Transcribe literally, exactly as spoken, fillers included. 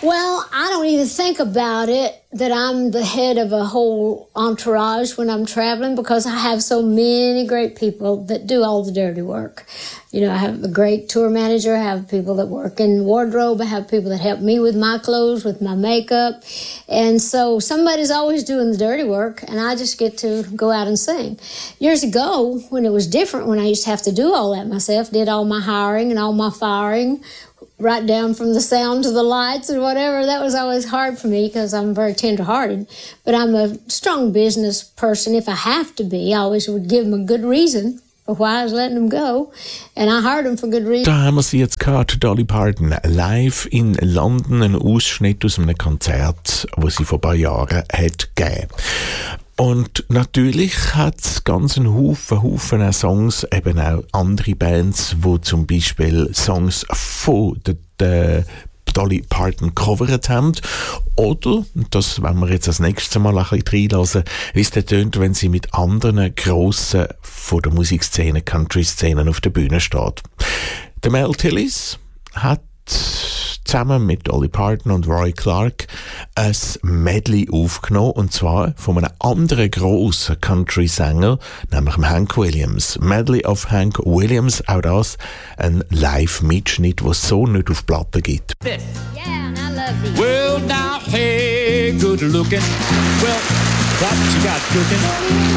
Well, I don't even think about it that I'm the head of a whole entourage when I'm traveling because I have so many great people that do all the dirty work. You know, I have a great tour manager, I have people that work in wardrobe, I have people that help me with my clothes, with my makeup. And so somebody's always doing the dirty work and I just get to go out and sing. Years ago, when it was different, when I used to have to do all that myself, did all my hiring and all my firing, right down from the sound to the lights and whatever. That was always hard for me because I'm very tender-hearted. But I'm a strong business person. If I have to be, I always would give them a good reason for why I was letting them go. And I hired them for good reason. Da haben wir sie jetzt gehört, Dolly Parton, live in London, ein Ausschnitt aus einem Konzert, das sie vor ein paar Jahren hat gegeben. Und natürlich hat es ganz einen Haufen, Haufen Songs, eben auch andere Bands, die zum Beispiel Songs von der, der Dolly Parton covert haben. Oder, das wollen wir jetzt als nächstes Mal ein bisschen reinlassen, wie es dann tönt, wenn sie mit anderen Grossen von der Musikszene, Country-Szenen auf der Bühne steht. Der Mel Tillis hat zusammen mit Dolly Parton und Roy Clark ein Medley aufgenommen, und zwar von einem anderen grossen Country-Sänger, nämlich dem Hank Williams. Medley of Hank Williams, auch das ein Live-Mitschnitt, den es so nicht auf Platte gibt. Yeah, and I love these. Well, now, hey, good looking. Well, what you got cooking?